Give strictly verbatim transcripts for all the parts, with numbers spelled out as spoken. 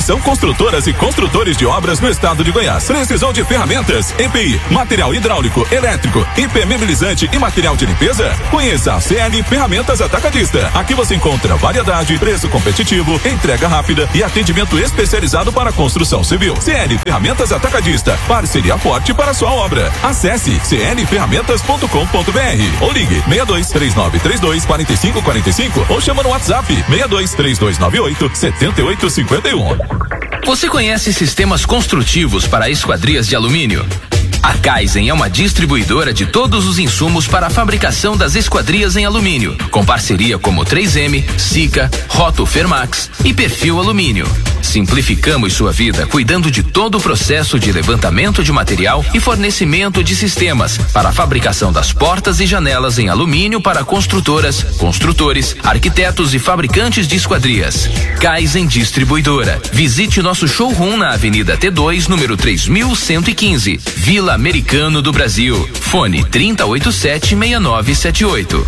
Atenção construtoras e construtores de obras no estado de Goiás. Precisou de ferramentas, E P I, material hidráulico, elétrico, impermeabilizante e material de limpeza? Conheça a C L Ferramentas Atacadista. Aqui você encontra variedade, preço competitivo, entrega rápida e atendimento especializado para construção civil. C L Ferramentas Atacadista, parceria forte para sua obra. Acesse c l ferramentas ponto com ponto b r ou ligue seis dois três nove três dois quatro cinco quatro cinco ou chama no WhatsApp seis dois três dois nove oito sete oito cinco um. Você conhece sistemas construtivos para esquadrias de alumínio? A Kaizen é uma distribuidora de todos os insumos para a fabricação das esquadrias em alumínio, com parceria como três M, Sika, Roto Fermax e Perfil Alumínio. Simplificamos sua vida cuidando de todo o processo de levantamento de material e fornecimento de sistemas para a fabricação das portas e janelas em alumínio para construtoras, construtores, arquitetos e fabricantes de esquadrias. Kaizen Distribuidora. Visite nosso showroom na Avenida T dois, número três mil cento e quinze, Vila Americano do Brasil. Fone trinta e oito sete, seis nove sete oito.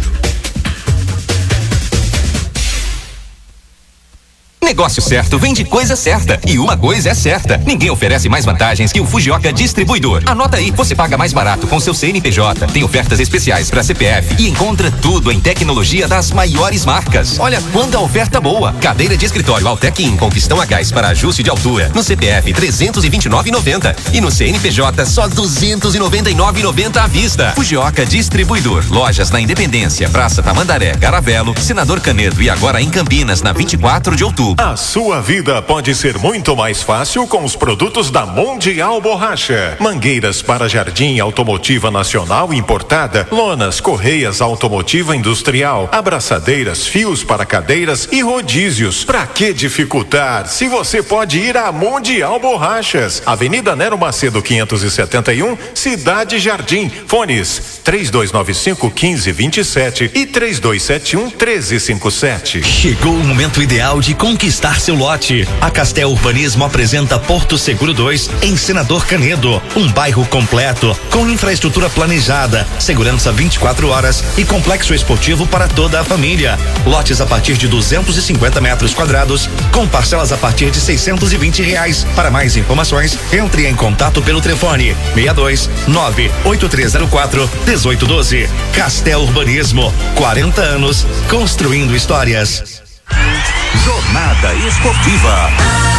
Negócio certo vem de coisa certa. E uma coisa é certa: ninguém oferece mais vantagens que o Fujioka Distribuidor. Anota aí, você paga mais barato com seu C N P J, tem ofertas especiais para C P F e encontra tudo em tecnologia das maiores marcas. Olha quanta oferta boa: cadeira de escritório Altec In com pistão a gás para ajuste de altura, no C P F trezentos e vinte e nove reais e noventa centavos e no C N P J só duzentos e noventa e nove reais e noventa centavos à vista. Fujioka Distribuidor. Lojas na Independência, Praça Tamandaré, Garavelo, Senador Canedo e agora em Campinas, na vinte e quatro de outubro. A sua vida pode ser muito mais fácil com os produtos da Mundial Borracha. Mangueiras para jardim automotiva nacional importada, lonas, correias automotiva industrial, abraçadeiras, fios para cadeiras e rodízios. Pra que dificultar se você pode ir à Mundial Borrachas? Avenida Nero Macedo quinhentos e setenta e um, Cidade Jardim. Fones três dois nove cinco, um cinco dois sete e três dois sete um, um três cinco sete. Chegou o momento ideal de conquistar seu lote. A Castel Urbanismo apresenta Porto Seguro dois em Senador Canedo, um bairro completo com infraestrutura planejada, segurança vinte e quatro horas e complexo esportivo para toda a família. Lotes a partir de duzentos e cinquenta metros quadrados, com parcelas a partir de seiscentos e vinte reais. Para mais informações, entre em contato pelo telefone seis dois nove oito três zero quatro um oito um dois. Castel Urbanismo, quarenta anos construindo histórias. Jornada Esportiva.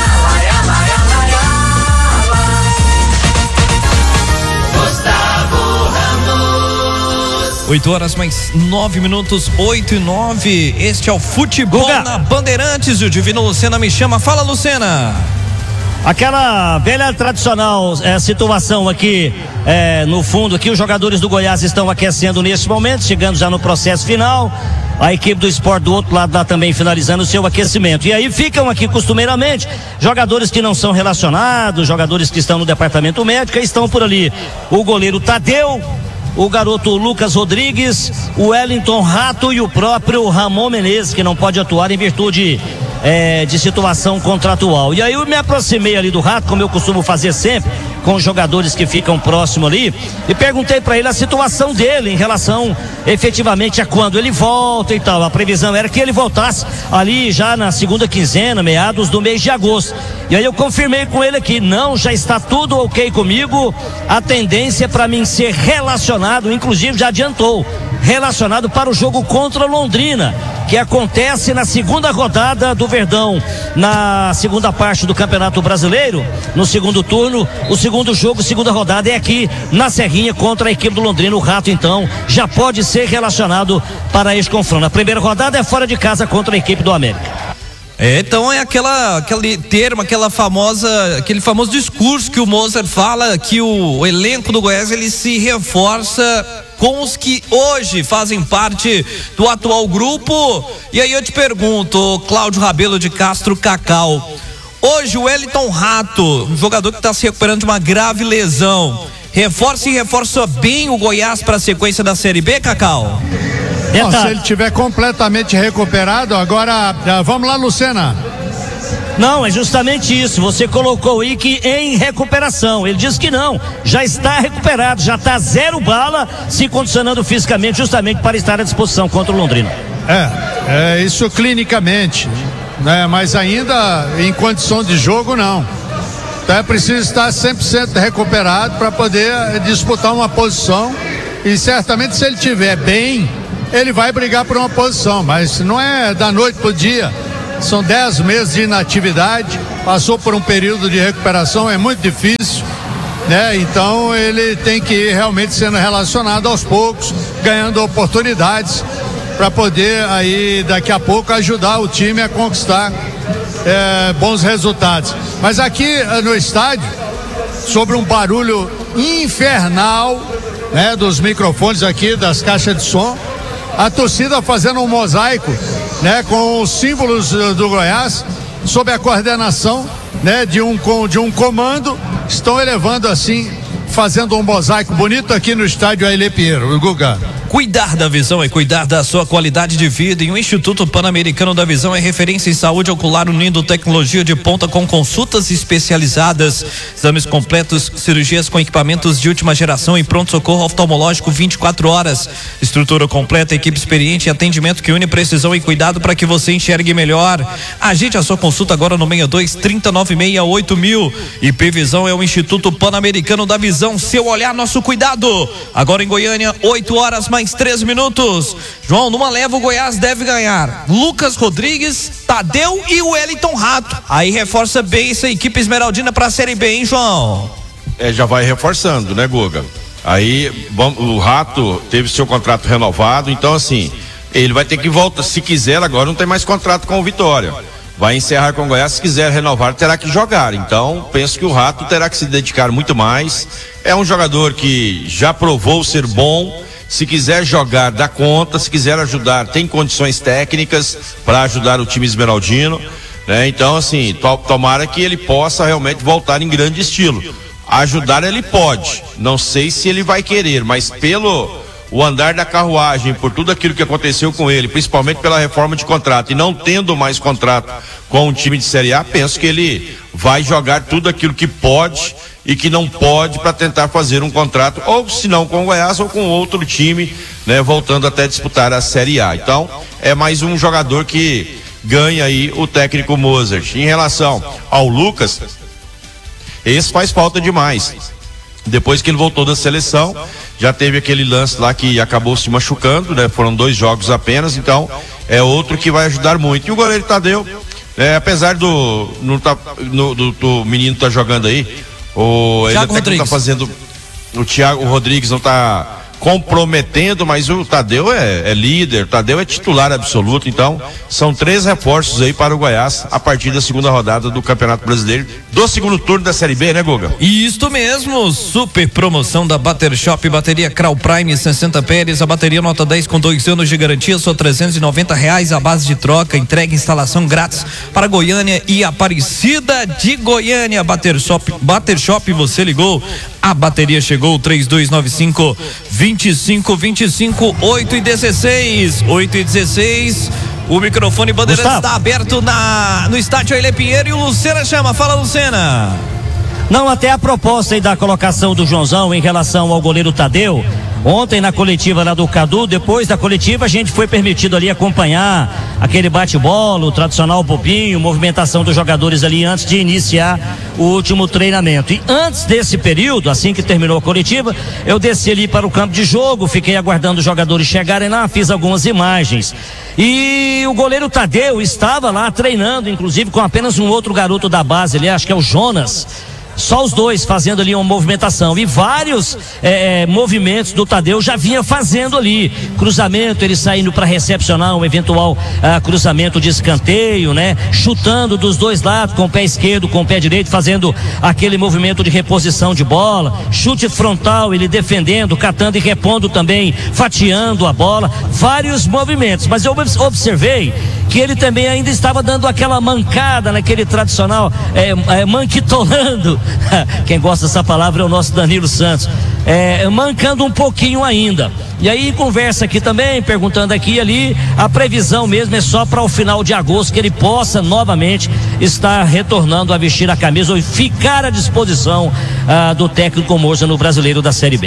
Oito horas mais nove minutos, oito e nove. Este é o Futebol Guga. Na Bandeirantes. E o Divino Lucena me chama. Fala, Lucena. Aquela velha tradicional é, situação aqui é, no fundo aqui, os jogadores do Goiás estão aquecendo neste momento, chegando já no processo final. A equipe do Sport do outro lado lá também finalizando o seu aquecimento. E aí ficam aqui costumeiramente jogadores que não são relacionados, jogadores que estão no departamento médico, estão por ali o goleiro Tadeu, o garoto Lucas Rodrigues, o Wellington Rato e o próprio Ramon Menezes, que não pode atuar em virtude é, de situação contratual. E aí eu me aproximei ali do Rato, como eu costumo fazer sempre com os jogadores que ficam próximo ali, e perguntei para ele a situação dele em relação efetivamente a quando ele volta e tal. A previsão era que ele voltasse ali já na segunda quinzena, meados do mês de agosto. E aí eu confirmei com ele aqui, não, já está tudo ok comigo, a tendência para mim ser relacionado, inclusive já adiantou, relacionado para o jogo contra Londrina, que acontece na segunda rodada do Verdão, na segunda parte do Campeonato Brasileiro, no segundo turno. O segundo jogo, segunda rodada, é aqui na Serrinha contra a equipe do Londrina. O Rato então já pode ser relacionado para este confronto. A primeira rodada é fora de casa contra a equipe do América. É, então é aquela, aquele termo, aquela famosa, aquele famoso discurso que o Mozart fala, que o, o elenco do Goiás, ele se reforça com os que hoje fazem parte do atual grupo. E aí eu te pergunto, Cláudio Rabelo de Castro Cacau, hoje o Wellington Rato, um jogador que está se recuperando de uma grave lesão, reforça e reforça bem o Goiás para a sequência da Série B, Cacau? Bom, se ele estiver completamente recuperado, agora vamos lá, Lucena. Não, é justamente isso, você colocou aí que em recuperação, ele diz que não, já está recuperado, já está zero bala, se condicionando fisicamente justamente para estar à disposição contra o Londrina. É, é isso clinicamente. né? Mas ainda em condição de jogo não. Então é preciso estar cem por cento recuperado para poder disputar uma posição, e certamente se ele estiver bem, ele vai brigar por uma posição, mas não é da noite pro dia. São dez meses de inatividade, passou por um período de recuperação, é muito difícil, né? Então ele tem que ir realmente sendo relacionado aos poucos, ganhando oportunidades para poder aí daqui a pouco ajudar o time a conquistar é, bons resultados. Mas aqui no estádio, sobre um barulho infernal, né, dos microfones aqui, das caixas de som, a torcida fazendo um mosaico, né, com os símbolos do Goiás, sob a coordenação, né, de um de um comando, estão elevando assim, fazendo um mosaico bonito aqui no estádio Ailê Pinheiro, o Guga. Cuidar da visão é cuidar da sua qualidade de vida, e o Instituto Pan-Americano da Visão é referência em saúde ocular, unindo tecnologia de ponta com consultas especializadas, exames completos, cirurgias com equipamentos de última geração e pronto-socorro oftalmológico vinte e quatro horas. Estrutura completa, equipe experiente e atendimento que une precisão e cuidado para que você enxergue melhor. Agende a sua consulta agora no seis dois, trinta, noventa e seis, oito mil. I P Visão é o Instituto Pan-Americano da Visão, seu olhar, nosso cuidado. Agora em Goiânia, oito horas mais três minutos. João, numa leva o Goiás deve ganhar Lucas Rodrigues, Tadeu e o Wellington Rato. Aí reforça bem essa equipe esmeraldina para a Série B, hein, João? É, já vai reforçando, né, Guga? Aí bom, o Rato teve seu contrato renovado, então assim, ele vai ter que voltar, se quiser agora não tem mais contrato com o Vitória. Vai encerrar com o Goiás, se quiser renovar terá que jogar, então penso que o Rato terá que se dedicar muito mais. É um jogador que já provou ser bom. Se quiser jogar, dá conta. Se quiser ajudar, tem condições técnicas para ajudar o time esmeraldino, né? Então, assim, to, tomara que ele possa realmente voltar em grande estilo. Ajudar ele pode. Não sei se ele vai querer, mas pelo o andar da carruagem, por tudo aquilo que aconteceu com ele, principalmente pela reforma de contrato e não tendo mais contrato com um time de Série A, penso que ele vai jogar tudo aquilo que pode e que não pode para tentar fazer um contrato, ou se não com o Goiás ou com outro time, né, voltando até disputar a Série A. Então, é mais um jogador que ganha aí o técnico Mozart. Em relação ao Lucas, esse faz falta demais. Depois que ele voltou da seleção, já teve aquele lance lá que acabou se machucando, né? Foram dois jogos apenas, então é outro que vai ajudar muito. E o goleiro Tadeu, é, apesar do, no, no, do, do menino tá jogando aí, o, ele até que não tá fazendo, o Thiago Rodrigues não tá comprometendo, mas o Tadeu é, é líder, o Tadeu é titular absoluto, então são três reforços aí para o Goiás a partir da segunda rodada do Campeonato Brasileiro, do segundo turno da Série B, né, Guga? Isto mesmo, super promoção da Bater Shop, bateria Crown Prime sessenta Pérez, a bateria nota dez com dois anos de garantia, só trezentos e noventa reais a base de troca, entrega e instalação grátis para Goiânia e Aparecida de Goiânia. Bater Shop, Bater Shop, você ligou, a bateria chegou, três dois nove cinco, vinte e cinco, vinte e cinco, oito e dezesseis, oito e dezesseis. O microfone Bandeirantes está aberto na, no estádio Ailê Pinheiro e o Lucena chama. Fala, Lucena. Não, até a proposta aí da colocação do Joãozão em relação ao goleiro Tadeu. Ontem na coletiva lá do Cadu, depois da coletiva a gente foi permitido ali acompanhar aquele bate-bola, o tradicional bobinho, movimentação dos jogadores ali antes de iniciar o último treinamento. E antes desse período, assim que terminou a coletiva, eu desci ali para o campo de jogo, fiquei aguardando os jogadores chegarem lá, fiz algumas imagens. E o goleiro Tadeu estava lá treinando, inclusive com apenas um outro garoto da base ali, acho que é o Jonas. Só os dois fazendo ali uma movimentação, e vários é, movimentos do Tadeu já vinha fazendo ali, cruzamento, ele saindo para recepcionar um eventual ah, cruzamento de escanteio, né? Chutando dos dois lados, com o pé esquerdo, com o pé direito, fazendo aquele movimento de reposição de bola, chute frontal, ele defendendo, catando e repondo também, fatiando a bola, vários movimentos. Mas eu observei que ele também ainda estava dando aquela mancada naquele tradicional é, é, manquitolando. Quem gosta dessa palavra é o nosso Danilo Santos, é, mancando um pouquinho ainda. E aí conversa aqui também, perguntando aqui e ali, a previsão mesmo é só para o final de agosto que ele possa novamente estar retornando a vestir a camisa ou ficar à disposição ah, do técnico Moza no Brasileiro da Série B.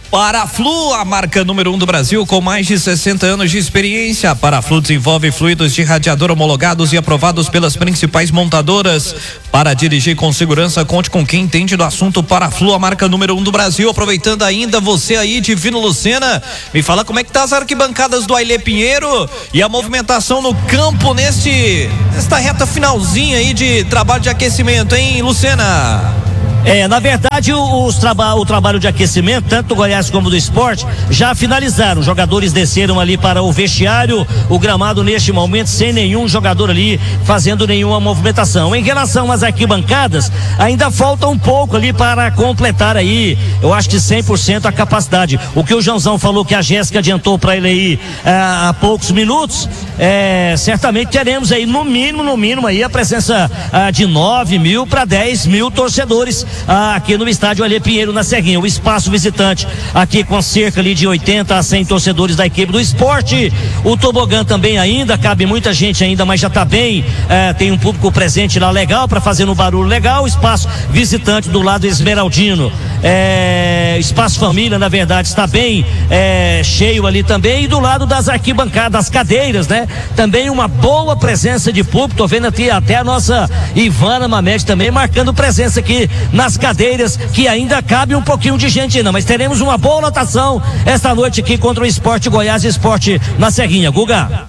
Paraflu, a marca número um do Brasil com mais de sessenta anos de experiência. A Paraflu desenvolve fluidos de radiador homologados e aprovados pelas principais montadoras. Para dirigir com segurança, conte com quem entende do assunto. Paraflu, a marca número um do Brasil. Aproveitando ainda, você aí, Divino Lucena, me fala como é que tá as arquibancadas do Ailê Pinheiro e a movimentação no campo neste, nesta reta finalzinha aí de trabalho de aquecimento, hein, Lucena? É, na verdade, os traba o trabalho de aquecimento, tanto do Goiás como do Sport, já finalizaram. Os jogadores desceram ali para o vestiário, o gramado neste momento sem nenhum jogador ali fazendo nenhuma movimentação. Em relação às arquibancadas, ainda falta um pouco ali para completar aí, eu acho que cem por cento a capacidade. O que o Joãozão falou que a Jéssica adiantou para ele aí ah, há poucos minutos, é, certamente teremos aí no mínimo, no mínimo aí a presença ah, de nove mil para dez mil torcedores Ah, aqui no estádio Ailê Pinheiro, na Serrinha. O espaço visitante aqui com cerca ali de oitenta a cem torcedores da equipe do esporte. O tobogã também ainda, cabe muita gente ainda, mas já está bem, eh, tem um público presente lá legal para fazer um barulho legal. O espaço visitante do lado esmeraldino, eh, espaço família, na verdade, está bem eh, cheio ali também. E do lado das arquibancadas, das cadeiras, né? Também uma boa presença de público. Tô vendo aqui até a nossa Ivana Mamede também marcando presença aqui nas cadeiras, que ainda cabe um pouquinho de gente ainda, mas teremos uma boa lotação esta noite aqui contra o Sport Goiás, Sport na Serrinha. Guga.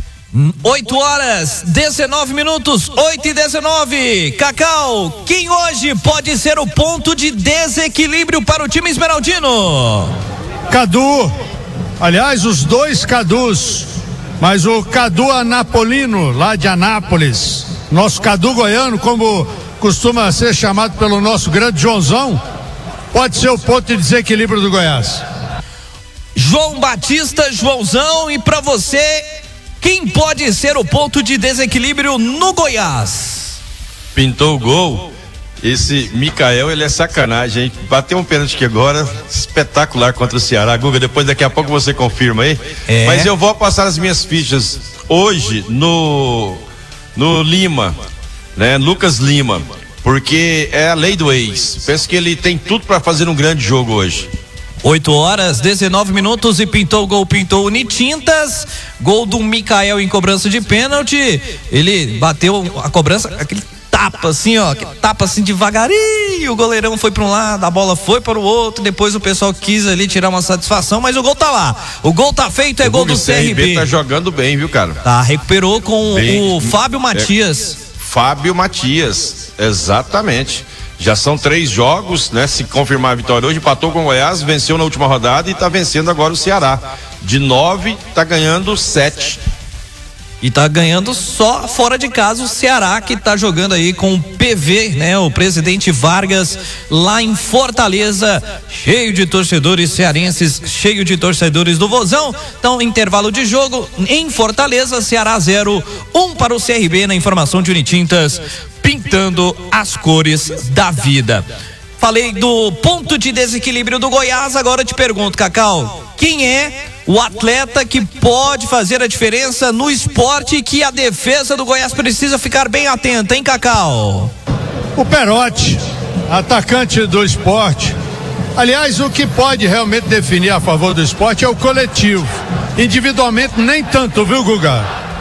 oito horas, dezenove minutos, oito e dezenove. Cacau, quem hoje pode ser o ponto de desequilíbrio para o time esmeraldino? Cadu, aliás, os dois Cadus, mas o Cadu Anapolino, lá de Anápolis, nosso Cadu goiano, como costuma ser chamado pelo nosso grande Joãozão, pode ser o ponto de desequilíbrio do Goiás. João Batista, Joãozão, e para você, quem pode ser o ponto de desequilíbrio no Goiás? Pintou o gol. Esse Mikael, ele é sacanagem, hein? Bateu um pênalti aqui agora, espetacular contra o Ceará. Guga, depois daqui a pouco você confirma aí. É. Mas eu vou passar as minhas fichas hoje no no Lima, né? Lucas Lima, porque é a lei do ex. Penso que ele tem tudo para fazer um grande jogo hoje. oito horas, dezenove minutos e pintou o gol, pintou o Nitintas. Gol do Mikael em cobrança de pênalti. Ele bateu a cobrança, aquele tapa assim, ó, aquele tapa assim devagarinho. O goleirão foi para um lado, a bola foi para o outro. Depois o pessoal quis ali tirar uma satisfação, mas o gol tá lá. O gol tá feito, é o gol do C R B. C R B tá jogando bem, viu, cara? Tá, recuperou com bem, o Fábio Matias. É, Fábio Matias, exatamente. Já são três jogos, né? Se confirmar a vitória hoje, empatou com o Goiás, venceu na última rodada e tá vencendo agora o Ceará. De nove, tá ganhando sete. E tá ganhando só fora de casa o Ceará, que tá jogando aí com o P V, né? O Presidente Vargas, lá em Fortaleza, cheio de torcedores cearenses, cheio de torcedores do Vozão. Então, intervalo de jogo em Fortaleza, Ceará zero, um para o C R B, na informação de Unitintas, pintando as cores da vida. Falei do ponto de desequilíbrio do Goiás, agora eu te pergunto, Cacau, quem é o atleta que pode fazer a diferença no esporte, que a defesa do Goiás precisa ficar bem atenta, hein, Cacau? O Perotti, atacante do esporte. Aliás, o que pode realmente definir a favor do esporte é o coletivo. Individualmente, nem tanto, viu, Guga?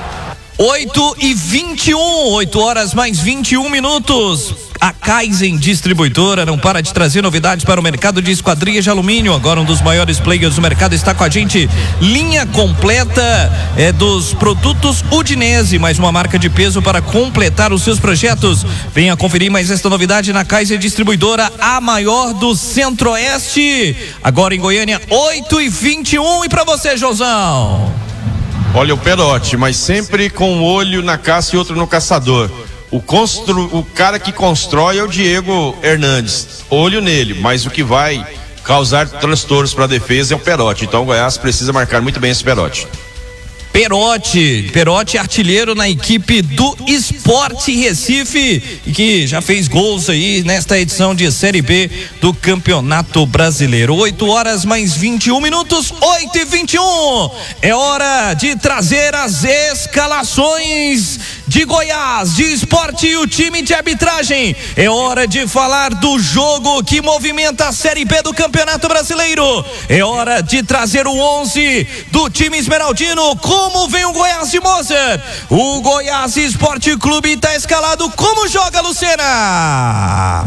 oito e vinte e um, oito horas mais vinte e um minutos. A Kaizen Distribuidora não para de trazer novidades para o mercado de esquadrias de alumínio. Agora um dos maiores players do mercado está com a gente. Linha completa é dos produtos Udinese, mais uma marca de peso para completar os seus projetos. Venha conferir mais esta novidade na Kaizen Distribuidora, a maior do Centro-Oeste. Agora em Goiânia, oito e vinte e um. E para você, Joãozão? Olha o Perotti, mas sempre com um olho na caça e outro no caçador. O, constru, o cara que constrói é o Diego Hernandes. Olho nele, mas o que vai causar transtornos para a defesa é o Perotti. Então o Goiás precisa marcar muito bem esse Perotti. Perotti, Perotti artilheiro na equipe do Esporte. Sport Recife, que já fez gols aí nesta edição de Série B do Campeonato Brasileiro. oito horas mais vinte e um minutos, oito e vinte e um. É hora de trazer as escalações de Goiás, de Sport e o time de arbitragem. É hora de falar do jogo que movimenta a Série B do Campeonato Brasileiro. É hora de trazer o onze do time esmeraldino. Como vem o Goiás de Mozart? O Goiás Esporte Clube está escalado. Como joga, Lucena?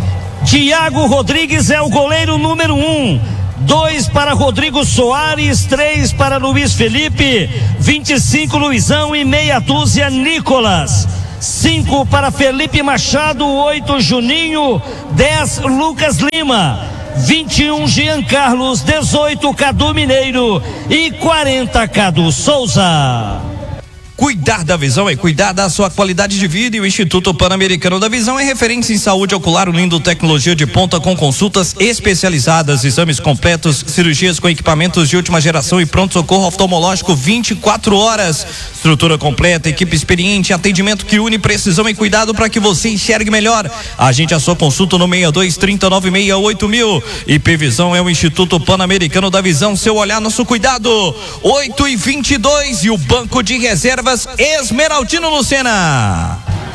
Tiago Rodrigues é o goleiro número um. Dois para Rodrigo Soares, três para Luiz Felipe, vinte e cinco Luizão e meia dúzia Nicolas. Cinco para Felipe Machado, oito Juninho, dez Lucas Lima, vinte e um Jean Carlos, dezoito Cadu Mineiro e quarenta Cadu Souza. Cuidar da visão é cuidar da sua qualidade de vida, e o Instituto Pan-Americano da Visão é referência em saúde ocular, unindo tecnologia de ponta com consultas especializadas, exames completos, cirurgias com equipamentos de última geração e pronto-socorro oftalmológico vinte e quatro horas. Estrutura completa, equipe experiente, atendimento que une precisão e cuidado para que você enxergue melhor. Agende a sua consulta no seis dois, três nove seis, oito mil. I P Visão é o Instituto Pan-Americano da Visão, seu olhar, nosso cuidado. oito e vinte e dois, e o banco de reserva Esmeraldino, Lucena.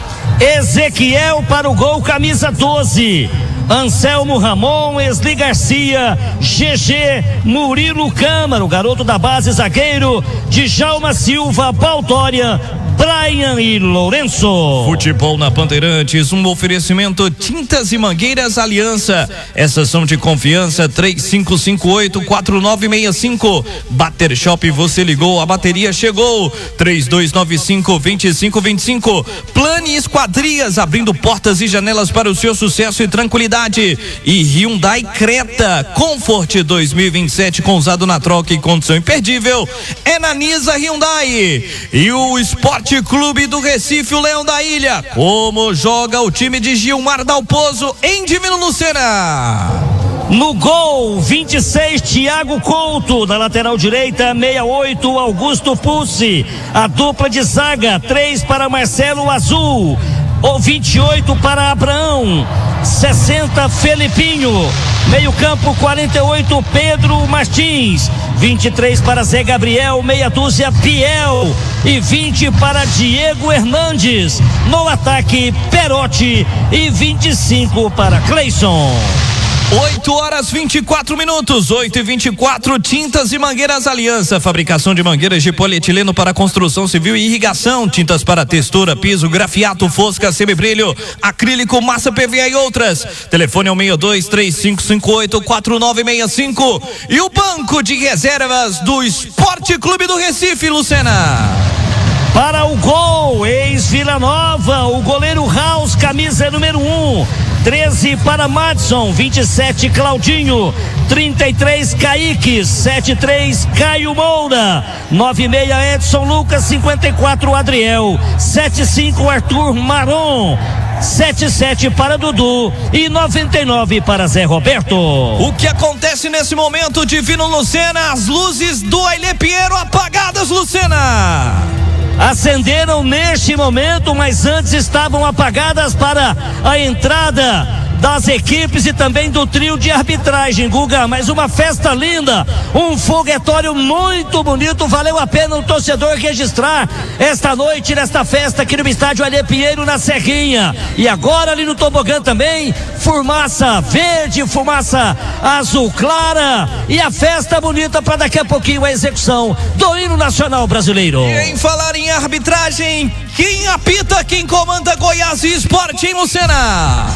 Ezequiel para o gol, camisa doze. Anselmo Ramon, Esli Garcia, G G, Murilo Câmara, o garoto da base, zagueiro, Djalma Silva, Baldória, Brian e Lourenço. Futebol na Bandeirantes, um oferecimento Tintas e Mangueiras Aliança. Essas são de confiança. Três cinco cinco oito, quatro nove seis cinco. Bater Shop, você ligou, a bateria chegou. Três dois nove cinco, dois cinco dois cinco. Plane Esquadrias, abrindo portas e janelas para o seu sucesso e tranquilidade. E Hyundai Creta Comfort dois mil e vinte e sete, com usado na troca e condição imperdível. É na Nisa Hyundai. E o Sport Clube do Recife, o Leão da Ilha. Como joga o time de Gilmar Dalpozo em Divino Lucena? No gol, vinte e seis, Thiago Couto. Na lateral direita, sessenta e oito, Augusto Pulse. A dupla de zaga, três para Marcelo Azul, ou vinte e oito para Abraão, sessenta Felipinho. Meio campo, quarenta e oito, Pedro Martins, vinte e três para Zé Gabriel, meia dúzia Piel e vinte para Diego Hernandes. No ataque, Perotti e vinte e cinco para Cleison. oito horas vinte e quatro minutos, oito e vinte e quatro. Tintas e Mangueiras Aliança, fabricação de mangueiras de polietileno para construção civil e irrigação, tintas para textura, piso, grafiato, fosca, semibrilho, acrílico, massa P V A e outras. Telefone é o seis dois, três cinco cinco oito, quatro nove seis cinco. E o banco de reservas do Esporte Clube do Recife, Lucena. Para o gol, ex-Vila Nova, o goleiro Raus, camisa número um. treze para Madison, vinte e sete Claudinho, trinta e três Kaique, setenta e três Caio Moura, noventa e seis Edson Lucas, cinquenta e quatro Adriel, setenta e cinco Arthur Maron, setenta e sete para Dudu e noventa e nove para Zé Roberto. O que acontece nesse momento, Divino Lucena? As luzes do Ailê Pinheiro apagadas, Lucena. Acenderam neste momento, mas antes estavam apagadas para a entrada das equipes e também do trio de arbitragem, Guga. Mas uma festa linda, um foguetório muito bonito, valeu a pena o torcedor registrar esta noite, nesta festa aqui no estádio Ailê Pinheiro, na Serrinha. E agora ali no tobogã também, fumaça verde, fumaça azul clara e a festa bonita para daqui a pouquinho a execução do hino nacional brasileiro. E em falar em arbitragem, quem apita, quem comanda Goiás e Esporte em Lucena?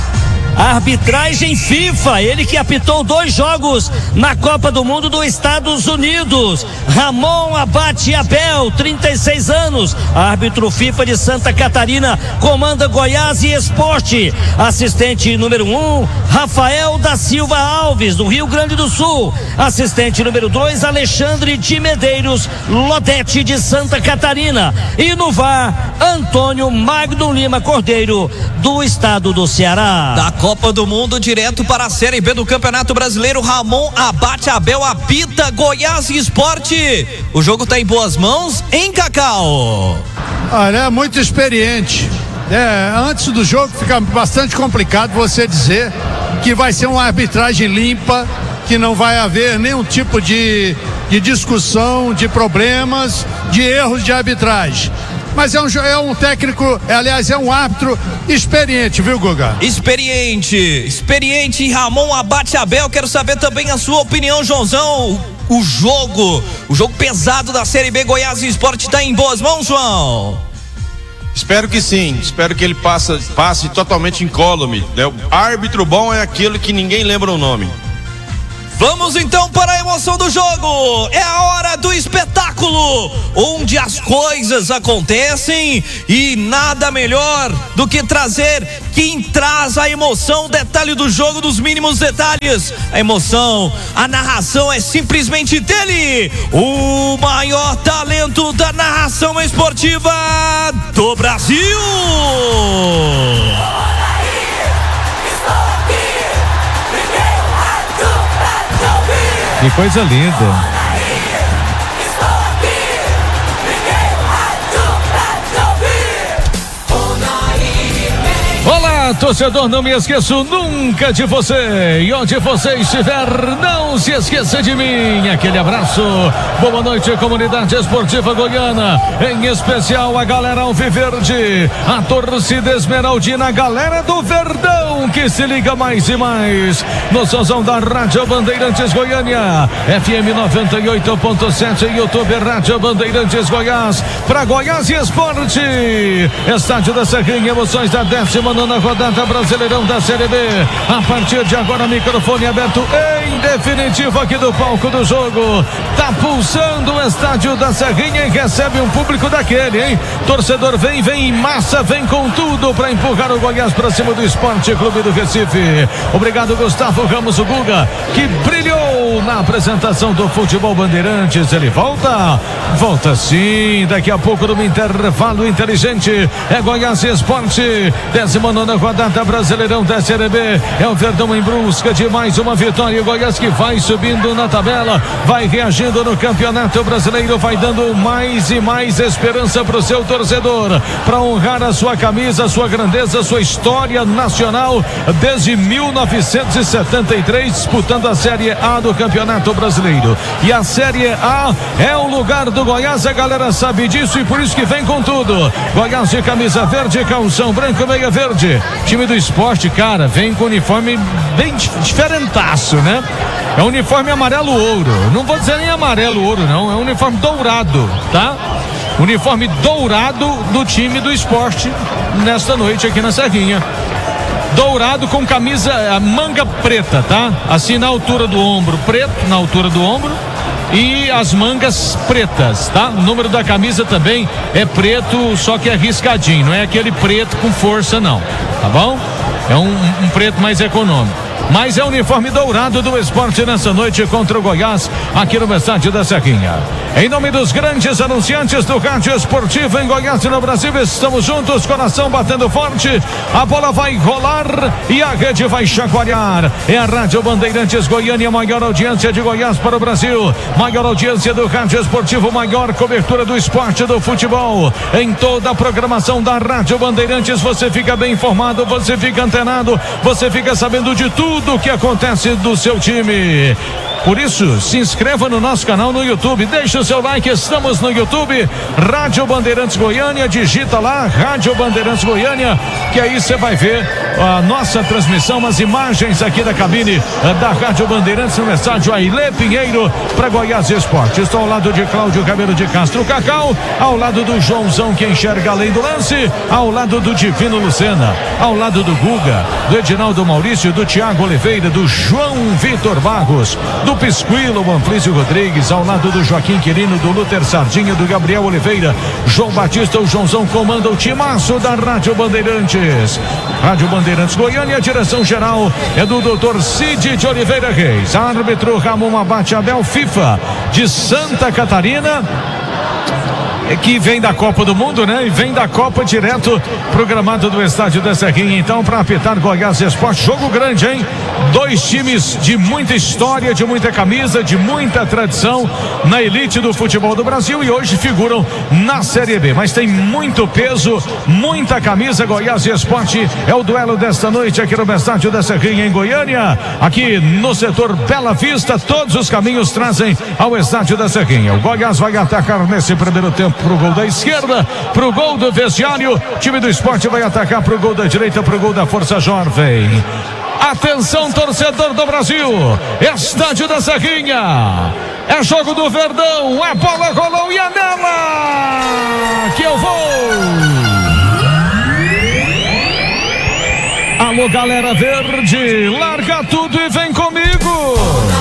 Arbitragem FIFA, ele que apitou dois jogos na Copa do Mundo dos Estados Unidos. Ramon Abate Abel, trinta e seis anos, árbitro FIFA de Santa Catarina, comanda Goiás e Esporte. Assistente número um, Rafael da Silva Alves, do Rio Grande do Sul. Assistente número dois, Alexandre de Medeiros Lodete, de Santa Catarina. E no V A R, Antônio Magno Lima Cordeiro, do estado do Ceará. Da Copa do Mundo, direto para a Série B do Campeonato Brasileiro, Ramon Abate Abel apita Goiás e Esporte. O jogo está em boas mãos, hein, Cacau? Olha, é muito experiente. é, antes do jogo fica bastante complicado você dizer que vai ser uma arbitragem limpa, que não vai haver nenhum tipo de, de discussão, de problemas, de erros de arbitragem. Mas é um, é um técnico, é, aliás, é um árbitro experiente, viu, Guga? Experiente, experiente Ramon Abate Abel. Quero saber também a sua opinião, Joãozão. O jogo, o jogo pesado da Série B, Goiás e Sport está em boas mãos, João? Espero que sim, espero que ele passe, passe totalmente incólume, né? O árbitro bom é aquele que ninguém lembra o nome. Vamos então para a emoção do jogo. É a hora do espetáculo, onde as coisas acontecem e nada melhor do que trazer quem traz a emoção, o detalhe do jogo, dos mínimos detalhes. A emoção, a narração é simplesmente dele, o maior talento da narração esportiva do Brasil. Que coisa linda. Olá, torcedor, não me esqueço nunca de você. E onde você estiver, não se esqueça de mim. Aquele abraço. Boa noite, comunidade esportiva goiana. Em especial a galera Alviverde, a torcida esmeraldina, a galera do Verdão, que se liga mais e mais no somzão da Rádio Bandeirantes Goiânia, F M noventa e oito ponto sete, YouTube Rádio Bandeirantes Goiás, para Goiás e Esporte. Estádio da Serrinha, emoções da décima nona rodada Brasileirão da Série B. A partir de agora, microfone aberto em definitivo aqui do palco do jogo. Tá pulsando o estádio da Serrinha e recebe um público daquele, hein? Torcedor vem, vem em massa, vem com tudo para empurrar o Goiás para cima do Esporte Clube do Recife. Obrigado, Gustavo Ramos, o Guga, que brilhou na apresentação do Futebol Bandeirantes. Ele volta, volta sim, daqui a pouco no intervalo inteligente. É Goiás e Esporte, décima nona rodada Brasileirão da Série B. É o Verdão em busca de mais uma vitória. O Goiás que vai subindo na tabela, vai reagindo no Campeonato Brasileiro, vai dando mais e mais esperança para o seu torcedor, para honrar a sua camisa, a sua grandeza, a sua história nacional desde mil novecentos e setenta e três, disputando a Série A do Campeonato Brasileiro. E a Série A é o lugar do Goiás, a galera sabe disso e por isso que vem com tudo. Goiás de camisa verde, calção branco, meia verde. Time do Esporte, cara, vem com uniforme bem diferentaço, né? É um uniforme amarelo-ouro. Não vou dizer nem amarelo-ouro, não. É um uniforme dourado, tá? Uniforme dourado do time do Esporte nesta noite aqui na Serrinha. Dourado com camisa, a manga preta, tá? Assim na altura do ombro, preto na altura do ombro. E as mangas pretas, tá? O número da camisa também é preto, só que é riscadinho. Não é aquele preto com força, não. Tá bom? É um, um preto mais econômico. Mas é o uniforme dourado do Esporte nessa noite contra o Goiás, aqui no estádio da Serrinha. Em nome dos grandes anunciantes do rádio esportivo em Goiás e no Brasil, estamos juntos, coração batendo forte. A bola vai rolar e a rede vai chacoalhar. É a Rádio Bandeirantes Goiânia, maior audiência de Goiás para o Brasil, maior audiência do rádio esportivo, maior cobertura do esporte, do futebol. Em toda a programação da Rádio Bandeirantes você fica bem informado, você fica antenado, você fica sabendo de tudo tudo o que acontece do seu time. Por isso, se inscreva no nosso canal no YouTube, deixe o seu like, estamos no YouTube, Rádio Bandeirantes Goiânia, digita lá, Rádio Bandeirantes Goiânia, que aí você vai ver a nossa transmissão, as imagens aqui da cabine da Rádio Bandeirantes no estádio Ailê Pinheiro para Goiás Esporte. Estou ao lado de Cláudio Cabelo de Castro Cacau, ao lado do Joãozão que enxerga além do lance, ao lado do Divino Lucena, ao lado do Guga, do Edinaldo Maurício, do Thiago Oliveira, do João Vitor Barros, do Pisquilo Manflício Rodrigues, ao lado do Joaquim Quirino, do Luther Sardinha, do Gabriel Oliveira, João Batista, o Joãozão comanda o timaço da Rádio Bandeirantes. Rádio Bandeirantes Goiânia, a direção geral é do doutor Cid de Oliveira Reis, árbitro Ramon Abate Abel, FIFA de Santa Catarina. que vem da Copa do Mundo, né? E vem da Copa direto pro gramado do estádio da Serrinha, então, para apitar Goiás Esporte. Jogo grande, hein? Dois times de muita história, de muita camisa, de muita tradição na elite do futebol do Brasil e hoje figuram na Série B, mas tem muito peso, muita camisa. Goiás Esporte é o duelo desta noite aqui no estádio da Serrinha, em Goiânia, aqui no setor Bela Vista. Todos os caminhos trazem ao estádio da Serrinha. O Goiás vai atacar nesse primeiro tempo pro gol da esquerda, pro gol do vestiário. O time do Esporte vai atacar pro gol da direita, pro gol da Força Jovem. Atenção, torcedor do Brasil, estádio da Serrinha, é jogo do Verdão, a bola rolou e é nela que eu vou. Alô, galera verde, larga tudo e vem comigo.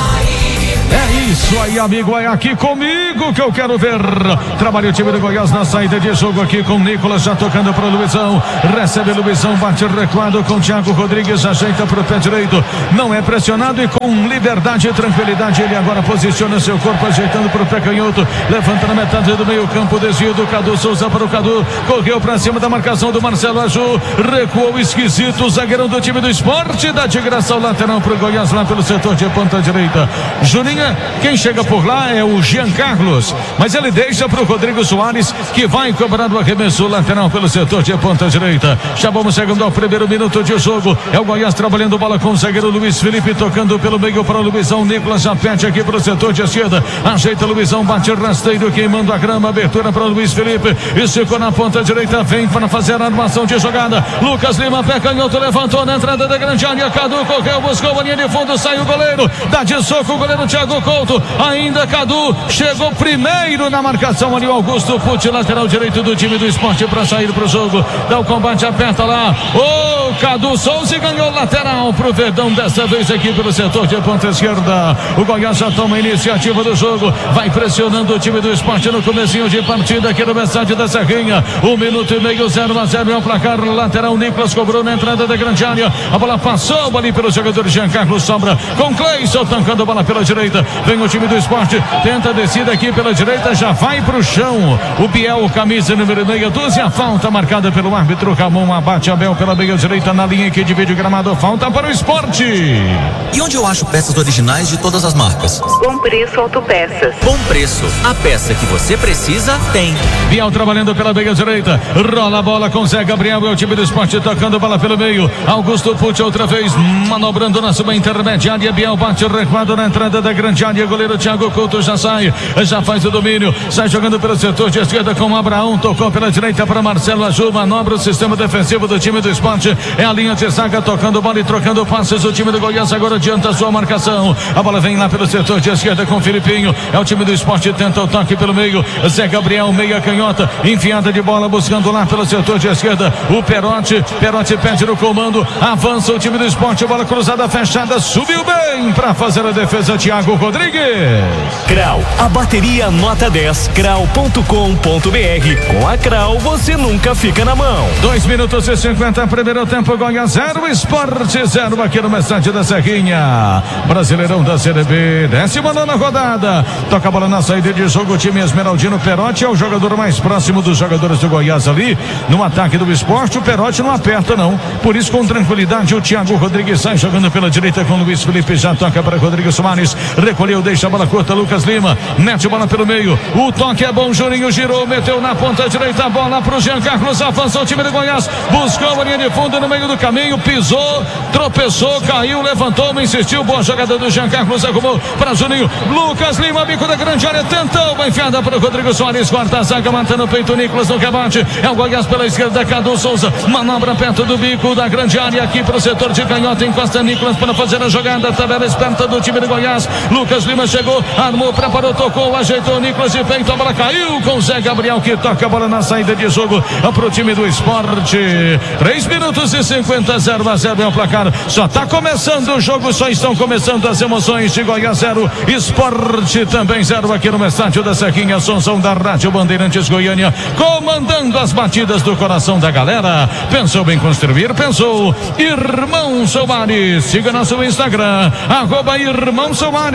É isso aí, amigo, é aqui comigo que eu quero ver. Trabalha o time do Goiás na saída de jogo aqui com o Nicolas, já tocando para o Luizão. Recebe Luizão, bate recuado com o Thiago Rodrigues, ajeita para o pé direito. Não é pressionado e com liberdade e tranquilidade ele agora posiciona seu corpo, ajeitando para o pé canhoto. Levanta na metade do meio campo, desvio do Cadu Souza para o Cadu. Correu para cima da marcação do Marcelo Aju. Recuou esquisito o zagueirão do time do Esporte. Dá de graça o lateral para o Goiás lá pelo setor de ponta direita. Juninho, quem chega por lá é o Jean Carlos, mas ele deixa para o Rodrigo Soares, que vai cobrar o arremesso lateral pelo setor de ponta direita. Já vamos chegando ao primeiro minuto de jogo. É o Goiás trabalhando bola com o zagueiro Luiz Felipe, tocando pelo meio para o Luizão. Nicolas já pede aqui para o setor de esquerda, ajeita o Luizão, bate rasteiro, queimando a grama, abertura para o Luiz Felipe, esticou na ponta direita, vem para fazer a armação de jogada. Lucas Lima, pé canhoto, levantou na entrada da grande área, Cadu correu, buscou a linha de fundo, sai o goleiro, dá de soco o goleiro Thiago Couto, ainda Cadu, chegou primeiro na marcação ali o Augusto Pucci, lateral direito do time do Esporte para sair para o jogo, dá o combate, aperta lá, o Cadu Souza ganhou lateral pro Verdão, dessa vez aqui pelo setor de ponta esquerda. O Goiás já toma a iniciativa do jogo, vai pressionando o time do Esporte no comecinho de partida aqui no estádio da Serrinha. Um minuto e meio, zero a zero é o placar. Lateral, Nicolas cobrou na entrada da grande área, a bola passou ali pelo jogador Jean Carlos, sobra com Cleison, tancando a bola pela direita. Vem o time do Esporte, tenta a descida aqui pela direita, já vai pro chão o Biel, camisa número meia dúzia, a falta marcada pelo árbitro Ramon, abate Abel pela meia direita na linha que divide o gramado, falta para o Esporte. E onde eu acho peças originais de todas as marcas? Bom Preço Autopeças. Bom Preço, a peça que você precisa tem. Biel trabalhando pela meia direita, rola a bola com Zé Gabriel, é o time do Esporte tocando bola pelo meio. Augusto Pucci outra vez manobrando na sua intermediária, Biel bate recuado na entrada da grande área, goleiro Thiago Couto já sai, já faz o domínio, sai jogando pelo setor de esquerda com Abraão, tocou pela direita para Marcelo Aju, manobra o sistema defensivo do time do Esporte, é a linha de zaga tocando bola e trocando passes. O time do Goiás agora adianta a sua marcação, a bola vem lá pelo setor de esquerda com Filipinho, é o time do Esporte, tenta o toque pelo meio, Zé Gabriel, meia canhota, enfiada de bola buscando lá pelo setor de esquerda, o Perotti, Perotti pede no comando, avança o time do Esporte, bola cruzada fechada, subiu bem para fazer a defesa Thiago Rodrigues. Crau, a bateria nota dez, crau ponto com ponto br. Com a Crau você nunca fica na mão. dois minutos e cinquenta, primeiro tempo, Goiás zero, Esporte zero aqui no estádio da Serrinha. Brasileirão da Série B, décima nona rodada. Toca a bola na saída de jogo, o time esmeraldino. Perotti é o jogador mais próximo dos jogadores do Goiás ali no ataque do Esporte. O Perotti não aperta não, por isso com tranquilidade o Thiago Rodrigues sai jogando pela direita com o Luiz Felipe, já toca para Rodrigo Soares, recolheu, deixa a bola curta, Lucas Lima, mete a bola pelo meio, o toque é bom, Juninho girou, meteu na ponta direita, a bola pro Jean Carlos, avançou o time do Goiás, buscou a linha de fundo no meio do caminho, pisou, tropeçou, caiu, levantou, insistiu, boa jogada do Jean Carlos, arrumou para Juninho, Lucas Lima, bico da grande área, tentou, uma enfiada para o Rodrigo Soares, corta a zaga, mantendo o peito, Nicolas no rebate, é o Goiás pela esquerda, Cadu Souza, manobra perto do bico da grande área, aqui para o setor de canhota, encosta Nicolas para fazer a jogada, tabela esperta do time do Goiás, Lucas Lima chegou, armou, preparou, tocou, ajeitou, Nicolas de peito, a bola caiu com o Zé Gabriel, que toca a bola na saída de jogo para o time do Esporte. três minutos e cinquenta, zero a zero é o placar, só está começando o jogo, só estão começando as emoções de Goiás zero, Esporte também zero aqui no estádio da Serrinha, som da Rádio Bandeirantes Goiânia, comandando as batidas do coração da galera. Pensou em construir? Pensou Irmão Soares. Siga nosso Instagram, arroba Irmão Soares.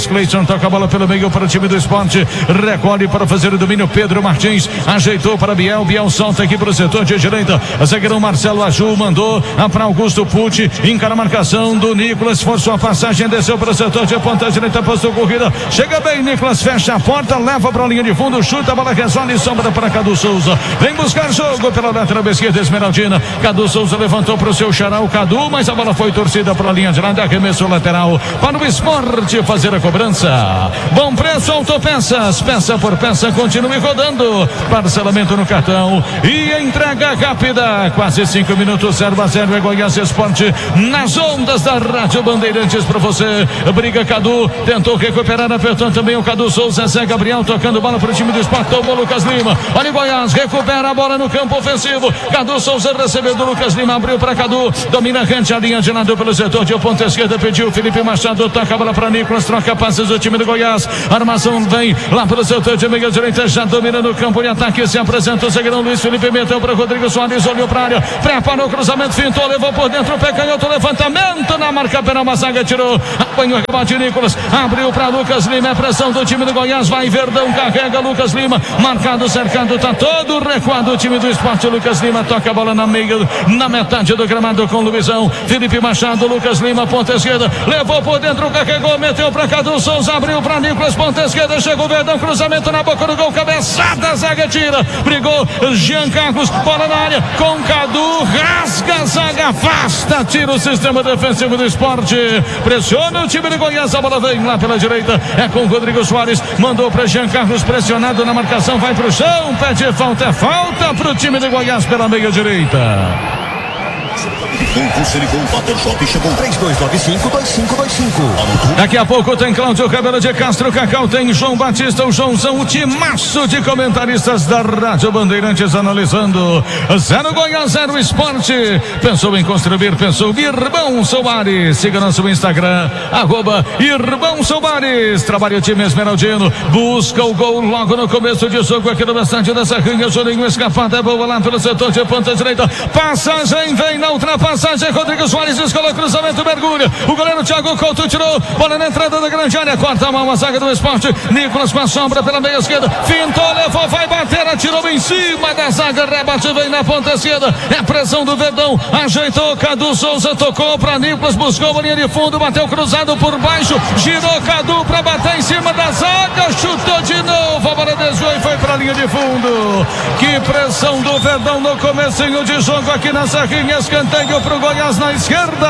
Elias Cleiton toca a bola pelo meio para o time do Esporte. Recolhe para fazer o domínio. Pedro Martins ajeitou para Biel. Biel solta aqui para o setor de direita. A zagueirão Marcelo Aju mandou para Augusto Pucci. Encara a marcação do Nicolas. Forçou a passagem, desceu para o setor de ponta direita. Passou corrida. Chega bem, Nicolas. Fecha a porta, leva para a linha de fundo. Chuta, a bola resolve e sombra para Cadu Souza. Vem buscar jogo pela lateral esquerda, Esmeraldina. Cadu Souza levantou para o seu xará, o Cadu, mas a bola foi torcida para a linha de lado. Arremesso lateral para o Esporte fazer a cobrança. Bom preço, Autopeças. Peça por peça, continue rodando. Parcelamento no cartão e entrega rápida. Quase cinco minutos, zero a zero. É Goiás Esporte nas ondas da Rádio Bandeirantes para você. Briga Cadu, tentou recuperar, apertou também o Cadu Souza. Zé Gabriel tocando bola para o time do Esporte. Tomou Lucas Lima. Olha o Goiás, recupera a bola no campo ofensivo. Cadu Souza recebeu do Lucas Lima, abriu para Cadu. Domina rente a linha de lado pelo setor de ponta esquerda. Pediu Felipe Machado, toca a bola para Nicolas. Troca passes do time do Goiás. Armação vem lá pelo setor de meia direita. Já domina no campo de ataque. Se apresenta o zagueirão Luiz Felipe. Meteu para Rodrigo Soares. Olhou para a área. Preparou o cruzamento. Fintou, levou por dentro. Pé canhoto. Levantamento na marca penal. Uma zaga tirou. Apanhou o rebate Nicolas. Abriu para Lucas Lima. É pressão do time do Goiás. Vai Verdão. Carrega Lucas Lima. Marcado, cercado. Tá todo recuado o time do Esporte. Lucas Lima toca a bola na meia, na metade do gramado com Luizão. Felipe Machado. Lucas Lima, ponta esquerda. Levou por dentro. Carregou. Meteu para Cadu Souza. Abriu para Nicolas. Ponta esquerda. Chegou o Verdão. Cruzamento na boca do gol. Cabeçada. Zaga tira. Brigou Jean Carlos. Bola na área com Cadu. Rasga a zaga. Afasta. Tira o sistema defensivo do Esporte. Pressiona o time do Goiás. A bola vem lá pela direita. É com Rodrigo Soares. Mandou para Jean Carlos. Pressionado na marcação. Vai pro chão. Pede falta. É falta pro time do Goiás pela meia direita. Silicon Photoshop chegou três dois nove cinco dois cinco dois cinco. Daqui a pouco tem Cláudio Cabelo de Castro, Cacau, tem João Batista, o Joãozão, o timaço de comentaristas da Rádio Bandeirantes analisando. Zero Goiás, zero Esporte. Pensou em construir, pensou Irmão Soares. Siga nosso Instagram, arroba Irmão Soares. Trabalha o time Esmeraldino, busca o gol logo no começo de jogo aqui no estádio da Serrinha. Juninho escapada, boa lá pelo setor de ponta direita. Passagem vem na ultrapassagem. Rodrigo Soares escolou cruzamento, mergulha. O goleiro Thiago Couto tirou. Bola na entrada da grande área. Corta a mão a zaga do Esporte. Nicolas com a sombra pela meia esquerda. Fintou, levou, vai bater. Atirou em cima da zaga. Rebate vem na ponta esquerda. É pressão do Verdão. Ajeitou. Cadu Souza tocou para Nicolas. Buscou a linha de fundo. Bateu cruzado por baixo. Girou Cadu para bater em cima da zaga. Chutou de novo. A bola desviou e foi para a linha de fundo. Que pressão do Verdão no comecinho de jogo aqui na Serrinha. Escanteio pro Goiás na esquerda.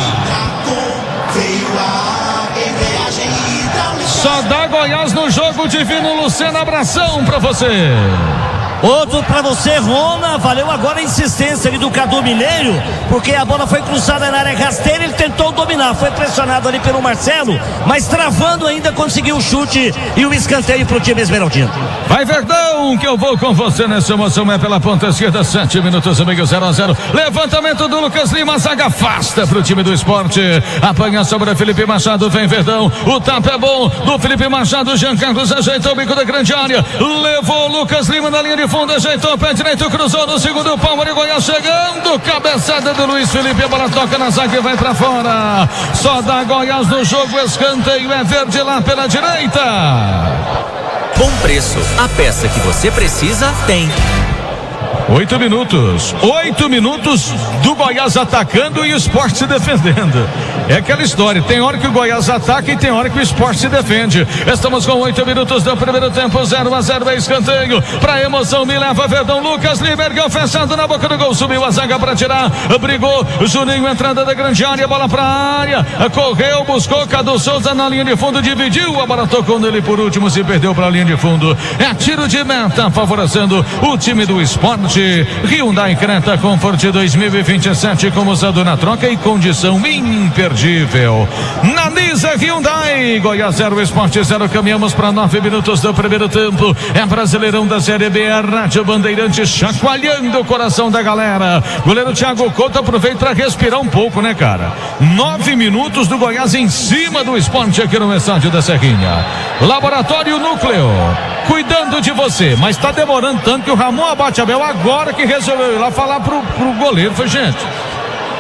Só dá Goiás no jogo. Divino Lucena, abração pra você. Outro para você, Rona. Valeu agora a insistência ali do Cadu Mineiro, porque a bola foi cruzada na área rasteira. Ele tentou dominar, foi pressionado ali pelo Marcelo, mas travando ainda conseguiu o chute e o escanteio pro time esmeraldino. Vai Verdão, que eu vou com você nessa emoção. É pela ponta esquerda, sete minutos e meio, zero a zero. Levantamento do Lucas Lima, zaga afasta pro time do Esporte. Apanha sobre Felipe Machado, vem Verdão. O tapa é bom do Felipe Machado. Jean Carlos ajeitou o bico da grande área. Levou o Lucas Lima na linha de fundo, ajeitou o pé direito, cruzou no segundo palmo de Goiás chegando. Cabeçada do Luiz Felipe. A bola toca na zaga e vai pra fora. Só dá Goiás no jogo. Escanteio é verde lá pela direita. Bom preço. A peça que você precisa tem. Oito minutos, oito minutos do Goiás atacando e o Esporte se defendendo. É aquela história, tem hora que o Goiás ataca e tem hora que o Esporte se defende. Estamos com oito minutos do primeiro tempo, zero a zero, é escanteio. Pra emoção me leva Verdão. Lucas Lima ergueu fechado na boca do gol, subiu a zaga pra tirar, brigou Juninho, entrada da grande área, bola pra área, correu, buscou Cadu Souza na linha de fundo, dividiu, a bola tocou nele por último, se perdeu pra linha de fundo. É tiro de meta favorecendo o time do Esporte. Hyundai Creta Comfort dois mil e vinte e sete como usado na troca e condição imperdível. Na Nisa Hyundai, Goiás zero, Esporte zero. Caminhamos para nove minutos do primeiro tempo. É Brasileirão da Série B, a Rádio Bandeirantes chacoalhando o coração da galera. Goleiro Thiago Couto aproveita para respirar um pouco, né, cara? Nove minutos do Goiás em cima do Esporte aqui no estádio da Serrinha. Laboratório Núcleo, cuidando de você, mas tá demorando tanto que o Ramon Abate Abel agora que resolveu ir lá falar pro, pro goleiro. Foi, gente,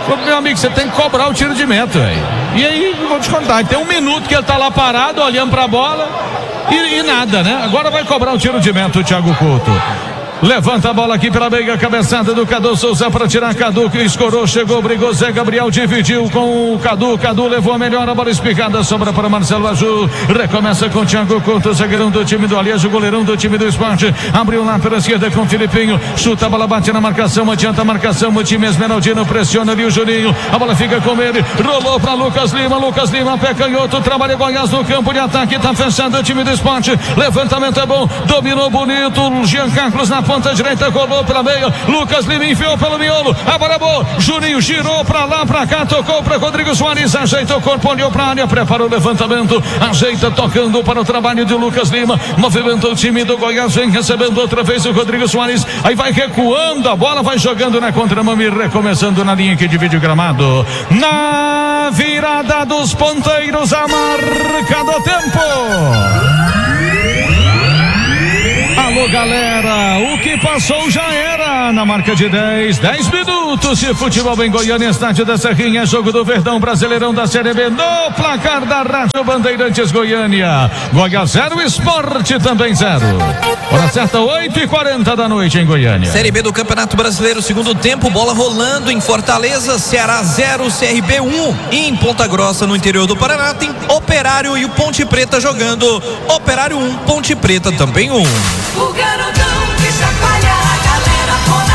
Meu amigo, você tem que cobrar o tiro de meta, velho. E aí, vou te contar, tem um minuto que ele tá lá parado, olhando pra bola e, e nada, né? Agora vai cobrar o tiro de meta o Thiago Couto. Levanta a bola aqui pela meia, cabeçada do Cadu Souza para tirar Cadu, que escorou, chegou, brigou, Zé Gabriel dividiu com o Cadu, Cadu levou a melhor, a bola espicada, sobra para Marcelo Aju, recomeça com o Thiago Couto, zagueirão do time do Aliás, o goleirão do time do Esporte, abriu lá pela esquerda com o Filipinho, chuta a bola, bate na marcação, adianta a marcação, o time Esmeraldino pressiona ali o Juninho, a bola fica com ele, rolou para Lucas Lima, Lucas Lima, pé canhoto, trabalha Goiás no campo de ataque, tá fechando o time do Esporte, levantamento é bom, dominou bonito, Jean Carlos na ponta direita, colou pela meia, Lucas Lima enfiou pelo miolo, a bola é boa, Juninho girou pra lá, pra cá, tocou pra Rodrigo Soares, ajeita o corpo, olhou pra área, prepara o levantamento, ajeita, tocando para o trabalho de Lucas Lima, movimenta o time do Goiás, vem recebendo outra vez o Rodrigo Soares, aí vai recuando, a bola vai jogando na contramão e recomeçando na linha que divide o gramado, na virada dos ponteiros, a marca do tempo. Alô galera, o que passou já era. Na marca de dez, dez minutos de futebol em Goiânia, estádio da Serrinha, jogo do Verdão, Brasileirão da Série B, no placar da Rádio Bandeirantes Goiânia. Goiás zero, Esporte também zero. Hora certa, oito e quarenta da noite em Goiânia. Série B do Campeonato Brasileiro, segundo tempo, bola rolando em Fortaleza, Ceará zero, C R B um. E em Ponta Grossa, no interior do Paraná, tem Operário e o Ponte Preta jogando. Operário um, Ponte Preta também um. O garotão que chacoalha a galera toda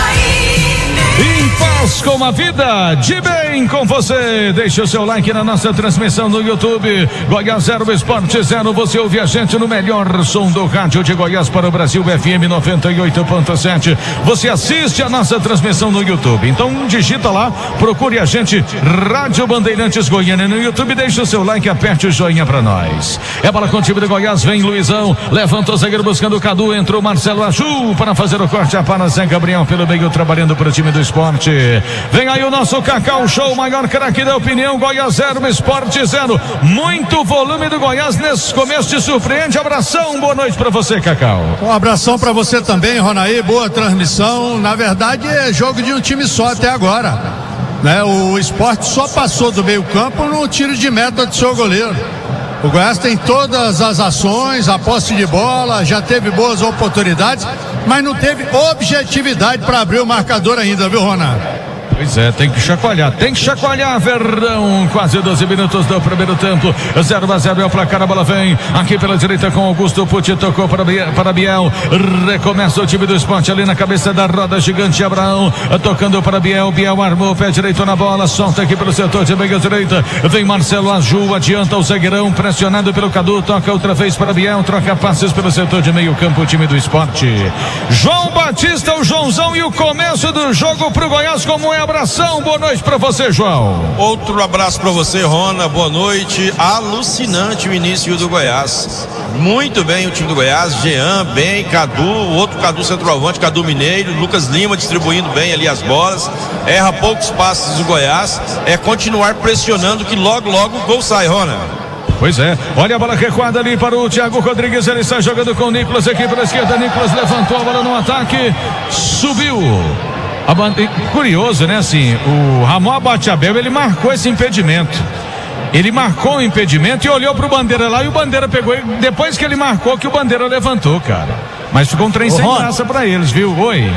aí. Em paz com a vida, de bem com você. Deixa o seu like na nossa transmissão no YouTube. Goiás zero, Esporte zero. Você ouve a gente no melhor som do rádio de Goiás para o Brasil, F M noventa e oito ponto sete. Você assiste a nossa transmissão no YouTube. Então digita lá, procure a gente, Rádio Bandeirantes Goiânia no YouTube. Deixa o seu like, aperte o joinha para nós. É bola com o time do Goiás, vem Luizão, levantou o zagueiro buscando o Cadu, entrou Marcelo Aju para fazer o corte, a para Zé Gabriel pelo meio, trabalhando para o time do Esporte. Vem aí o nosso Cacau Show, maior craque da opinião. Goiás zero, Esporte zero. Muito volume do Goiás nesse começo, te surpreende. Abração, boa noite pra você, Cacau. Um abração pra você também, Ronaí, boa transmissão. Na verdade é jogo de um time só até agora, né? O Esporte só passou do meio campo no tiro de meta do seu goleiro. O Goiás tem todas as ações, a posse de bola, já teve boas oportunidades, mas não teve objetividade para abrir o marcador ainda, viu, Ronaldo? Pois é, tem que chacoalhar, tem que chacoalhar, Verdão. Quase doze minutos do primeiro tempo, zero a zero é o placar, a bola vem aqui pela direita com Augusto Pucci, tocou para, para Biel, recomeça o time do Esporte ali na cabeça da roda gigante, Abraão, tocando para Biel, Biel armou o pé direito na bola, solta aqui pelo setor de meia direita, vem Marcelo Aju, adianta o zagueirão, pressionado pelo Cadu, toca outra vez para Biel, troca passes pelo setor de meio campo, o time do Esporte. João Batista, o Joãozão, e o começo do jogo pro Goiás, como é. Abração, boa noite pra você, João. Outro abraço pra você, Rona, boa noite. Alucinante o início do Goiás. Muito bem o time do Goiás, Jean, bem, Cadu, outro Cadu centroavante, Cadu Mineiro, Lucas Lima distribuindo bem ali as bolas, erra poucos passes do Goiás, é continuar pressionando que logo, logo o gol sai, Rona. Pois é, olha a bola recuada ali para o Thiago Rodrigues, ele está jogando com o Nicolas aqui pela esquerda, Nicolas levantou a bola no ataque, subiu. A banda... Curioso, né? Assim, o Ramon Abateabel, ele marcou esse impedimento. Ele marcou o impedimento e olhou pro Bandeira lá, e o Bandeira pegou. Depois que ele marcou, que o Bandeira levantou, cara. Mas ficou um trem sem graça pra eles, viu? Oi.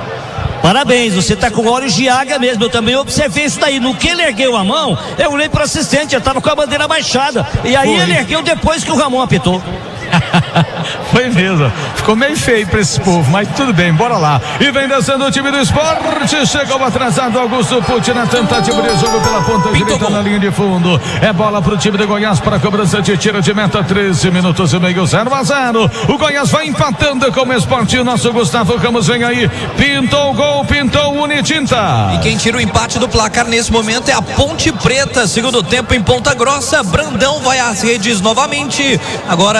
Parabéns, você tá com olhos de águia mesmo. Eu também observei isso daí. No que ele ergueu a mão, eu olhei pro assistente, já tava com a bandeira baixada. E aí Foi. ele ergueu depois que o Ramon apitou. Foi mesmo, ficou meio feio pra esse povo, mas tudo bem, bora lá. E vem descendo o time do Esporte, chegou atrasado Augusto Pucci na tentativa de jogo pela ponta direita na linha de fundo. É bola pro time do Goiás para a cobrança de tiro de meta, treze minutos e meio, zero a zero. O Goiás vai empatando com o Esporte. O nosso Gustavo Ramos vem aí, pintou o gol, pintou o Unitinta. E quem tira o empate do placar nesse momento é a Ponte Preta. Segundo tempo em Ponta Grossa, Brandão vai às redes novamente. Agora em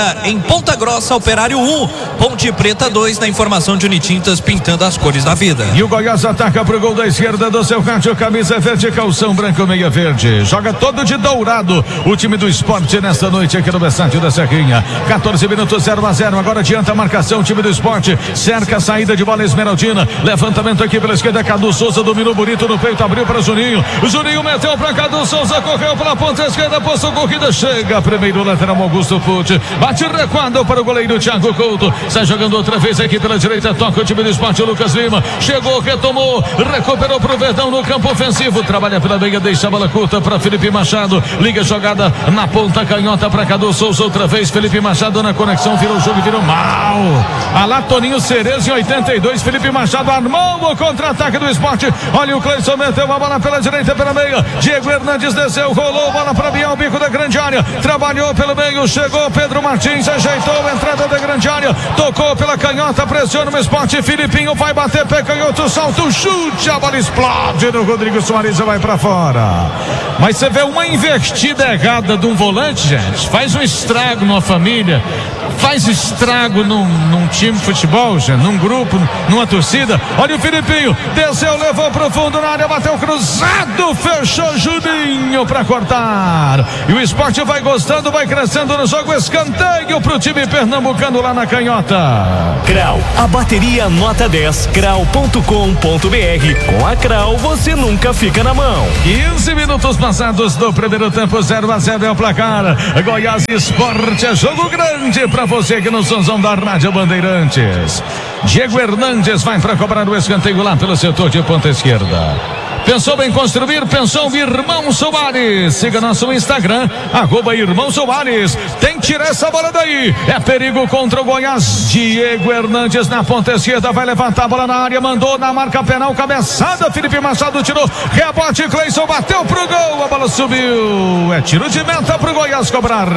Ponta Grossa, Operário um, Ponte Preta dois, na informação de Unitintas, pintando as cores da vida. E o Goiás ataca pro gol da esquerda do seu rádio, camisa verde, calção branco, meia verde. Joga todo de dourado o time do esporte nesta noite aqui no estádio da Serrinha. quatorze minutos, zero a zero. Agora adianta a marcação, time do esporte. Cerca a saída de bola Esmeraldina. Levantamento aqui pela esquerda, Cadu Souza dominou bonito no peito, abriu para Juninho. O Juninho meteu para Cadu Souza, correu pela ponta esquerda, postou corrida, chega primeiro lateral Augusto Pucci, bate recuado para o goleiro Thiago Couto, sai jogando outra vez aqui pela direita, toca o time do esporte, Lucas Lima, chegou, retomou, recuperou pro Verdão no campo ofensivo, trabalha pela meia, deixa a bola curta para Felipe Machado, liga a jogada na ponta canhota para Cadu Souza outra vez, Felipe Machado na conexão, virou o jogo e virou mal. Alá Toninho Cerezo em oitenta e dois, Felipe Machado armou o contra-ataque do esporte, olha o Cleison meteu uma bola pela direita, pela meia, Diego Hernandes desceu, rolou, bola para Biel, bico da grande área, trabalhou pelo meio, chegou Pedro Martins, ajeitou a entrada da grande área, tocou pela canhota, pressiona o esporte, Filipinho vai bater, pé canhoto, salta o chute, a bola explode no Rodrigo Soares, vai pra fora. Mas você vê uma investida errada de um volante, gente, faz um estrago numa família, faz estrago num, num time de futebol, gente, num grupo, numa torcida. Olha o Filipinho, desceu, levou pro fundo na área, bateu cruzado, fechou Juninho pra cortar. E o esporte vai gostando, vai crescendo no jogo, escanteio pro time pernambucano lá na canhota. Crau, a bateria nota dez, crau ponto com ponto br. Com a Crau você nunca fica na mão. quinze minutos passados do primeiro tempo, zero a zero é o placar. Goiás Esporte, é jogo grande pra você aqui no Sonzão da Rádio Bandeirantes. Diego Hernandes vai pra cobrar o escanteio lá pelo setor de ponta esquerda. Pensou em construir? Pensou o Irmão Soares. Siga nosso Instagram, arroba Irmão Soares. Tem que tirar essa bola daí. É perigo contra o Goiás. Diego Hernandes na ponta esquerda, vai levantar a bola na área, mandou na marca penal, cabeçada, Felipe Machado tirou, rebote, Cleison bateu pro gol, a bola subiu. É tiro de meta pro Goiás cobrar.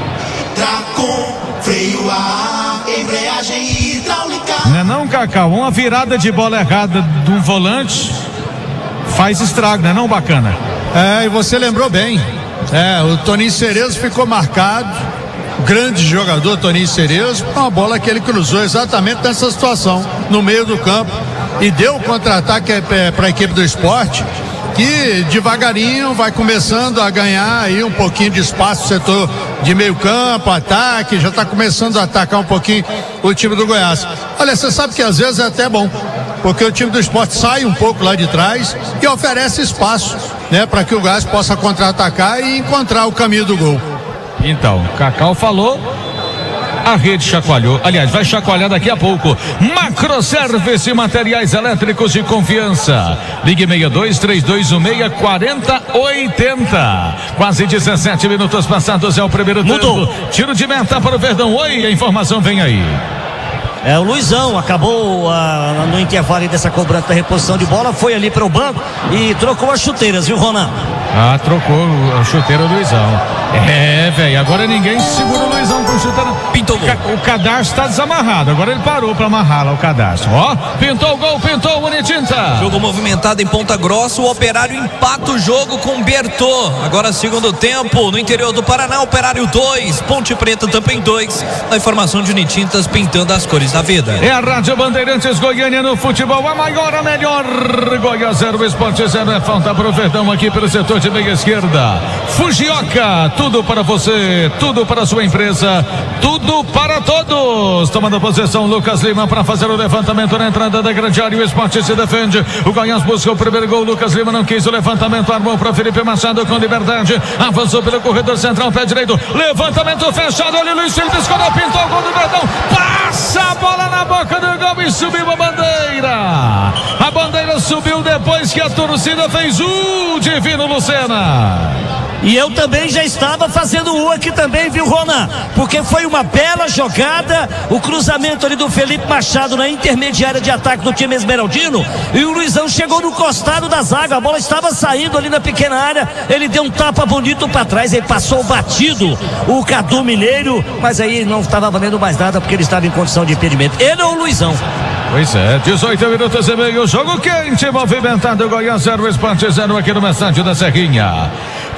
Tracom, freio a ar, embreagem hidráulica. Não é não, Cacau? Uma virada de bola errada de um volante faz estrago, né? Não, bacana. É, e você lembrou bem. É, o Toninho Cerezo ficou marcado. Grande jogador, Toninho Cerezo. Uma bola que ele cruzou exatamente nessa situação, no meio do campo. E deu o contra-ataque é, para a equipe do esporte, que devagarinho vai começando a ganhar aí um pouquinho de espaço no setor de meio campo, ataque, já está começando a atacar um pouquinho o time do Goiás. Olha, você sabe que às vezes é até bom, porque o time do esporte sai um pouco lá de trás e oferece espaço, né, para que o Goiás possa contra-atacar e encontrar o caminho do gol. Então, Cacau falou, a rede chacoalhou, aliás, vai chacoalhar daqui a pouco. Macroservice, materiais elétricos de confiança. Ligue seis dois, três dois um seis, quatro zero oito zero. Quase dezessete minutos passados, é o primeiro tempo. Tiro de meta para o Verdão. Oi, a informação vem aí. É, o Luizão acabou ah, no intervalo dessa cobrança da reposição de bola, foi ali para o banco e trocou as chuteiras, viu, Ronan? Ah, trocou a chuteira do Luizão. É, velho, agora ninguém segura o Luizão com chuteira. Pintou o gol. O cadastro tá desamarrado, agora ele parou para amarrar lá o cadastro. Ó, pintou o gol, pintou o Unitinta. Jogo movimentado em Ponta Grossa, o Operário empata o jogo com Bertô. Agora segundo tempo, no interior do Paraná, Operário dois, Ponte Preta também dois. Na informação de Unitintas, pintando as cores da vida. É a Rádio Bandeirantes Goiânia no futebol, a maior, a melhor. Goiás zero, Esporte zero, é falta pro Verdão aqui pelo setor de meia esquerda. Fujioka, tudo para você, tudo para a sua empresa, tudo para todos. Tomando posição, Lucas Lima para fazer o levantamento na entrada da grande área. O Esporte se defende. O Goiás busca o primeiro gol. Lucas Lima não quis o levantamento, armou para Felipe Machado com liberdade. Avançou pelo corredor central, pé direito. Levantamento fechado. Olha o Luiz Felipe, escorou, pintou o gol do Verdão. Passa a bola na boca do gol e subiu a bandeira. A bandeira subiu depois que a torcida fez o Divino Lucena. E eu também já estava fazendo o aqui também, viu, Ronan? Porque foi uma bela jogada, o cruzamento ali do Felipe Machado na intermediária de ataque do time esmeraldino, e o Luizão chegou no costado da zaga, a bola estava saindo ali na pequena área, ele deu um tapa bonito para trás, ele passou batido o Cadu Mineiro, mas aí não estava valendo mais nada porque ele estava em condição de impedimento. Ele ou o Luizão? Pois é, dezoito minutos e meio, jogo quente, movimentado, Goiás zero, Esporte zero aqui no estádio da Serrinha.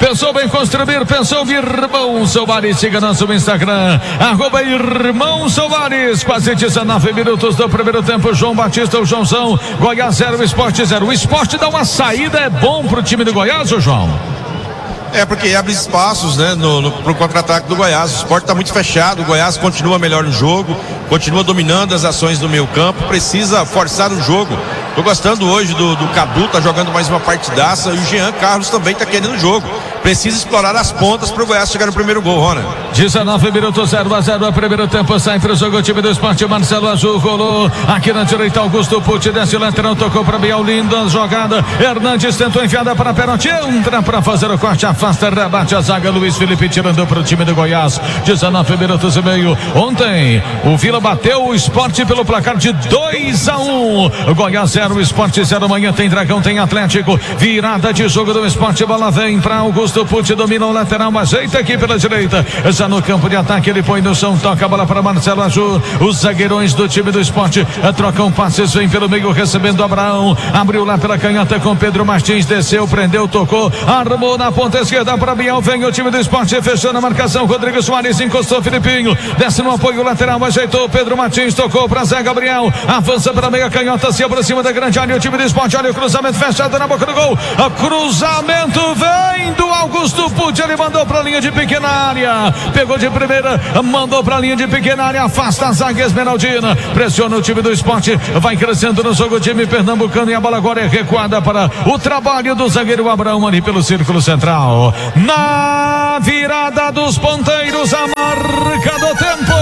Pensou em construir, pensou em Irmão Soares. Siga nosso Instagram, arroba Irmão Soares. Quase dezenove minutos do primeiro tempo. João Batista, o Joãozão. Goiás zero, Sport zero. O Sport dá uma saída, é bom pro time do Goiás, ô João? É, porque abre espaços, né, no, no, pro contra-ataque do Goiás. O Sport tá muito fechado, o Goiás continua melhor no jogo, continua dominando as ações do meio campo, precisa forçar o jogo. Tô gostando hoje do, do Cadu, tá jogando mais uma partidaça, e o Jean Carlos também tá querendo o jogo. Precisa explorar as pontas pro Goiás chegar no primeiro gol, Rona. dezenove minutos, zero a zero, primeiro tempo, sai pro jogo o time do Sport. Marcelo Azul rolou aqui na direita, Augusto Pucci desce o lateral, tocou pra Biel, linda jogada. Hernandes tentou enfiada para Perotti, entra pra fazer o corte, afasta, rebate a zaga. Luiz Felipe tirando pro time do Goiás. dezenove minutos e meio. Ontem o Vila bateu o Sport pelo placar de dois a um. O Goiás zero, Sport zero. Amanhã tem Dragão, tem Atlético. Virada de jogo do Sport. Bola vem pra Augusto Pucci, domina o lateral, ajeita aqui pela direita. Já no campo de ataque, ele põe no chão, toca a bola para Marcelo Azul. Os zagueirões do time do Sport trocam passes, vem pelo meio recebendo Abraão. Abriu lá pela canhota com Pedro Martins, desceu, prendeu, tocou, armou na ponta esquerda para Biel. Vem o time do Sport fechando a marcação. Rodrigo Soares encostou Filipinho, desce no apoio lateral, ajeitou Pedro Martins, tocou para Zé Gabriel, avança para meia canhota, se aproxima da grande área. O time do Sport, olha o cruzamento fechado na boca do gol. O cruzamento vem do Augusto Pucci, ele mandou para a linha de pequena área, pegou de primeira, mandou para a linha de pequena área, afasta a zaga esmeraldina, pressiona o time do Sport, vai crescendo no jogo o time pernambucano, e a bola agora é recuada para o trabalho do zagueiro Abraão ali pelo círculo central. Na virada dos ponteiros, a marca do tempo.